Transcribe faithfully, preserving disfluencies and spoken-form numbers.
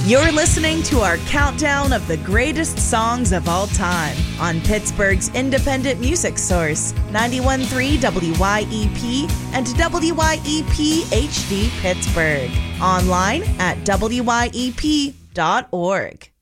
You're listening to our countdown of the greatest songs of all time on Pittsburgh's independent music source, ninety-one point three W Y E P and W Y E P H D Pittsburgh. Online at W Y E P dot org.